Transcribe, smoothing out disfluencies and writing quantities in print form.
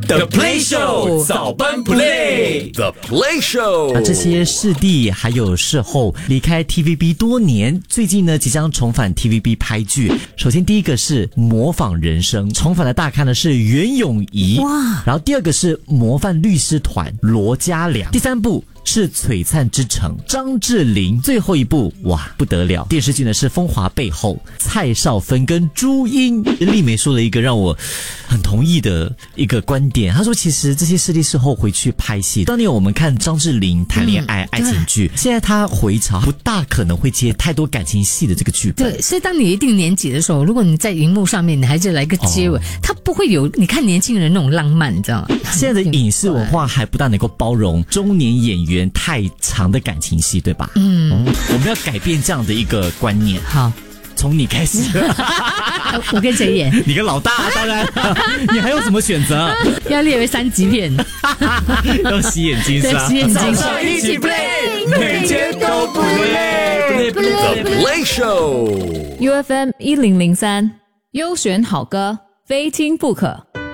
The Play Show 早班 Play The Play Show。 这些视帝还有视后离开 TVB 多年，最近呢即将重返 TVB 拍剧。首先第一个是模仿人生，重返的大咖呢是袁咏仪，哇，然后第二个是模范律师团罗嘉良，第三部是璀璨之城张智霖，最后一部哇不得了，电视剧呢是风华背后蔡少芬跟朱茵。丽梅说了一个让我很同意的一个观点，她说其实这些视帝事后回去拍戏，当年我们看张智霖谈恋爱、爱情剧，现在他回潮不大可能会接太多感情戏的这个剧本。 对，所以当你一定年纪的时候，如果你在荧幕上面你还是来个接吻，他不会有你看年轻人那种浪漫，你知道吗？ 现在的影视文化还不大能够包容中年演员太长的感情戏，对吧？我们要改变这样的一个观念。 好， 从你开始。 我跟谁演？ 你跟老大，当然。你还有什么选择？ 要列为3级片。 要洗眼睛是吧？ 对，洗眼睛。 早上一起 play， 每天都不累。The Play Show。 UFM 1003，优选好歌，非听不可。